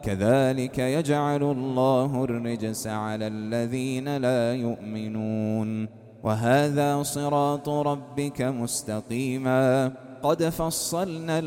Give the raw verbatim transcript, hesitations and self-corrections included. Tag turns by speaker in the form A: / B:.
A: كذلك يجعل الله الرجس على الذين لا يؤمنون وهذا صراط ربك مستقيما قد فصلنا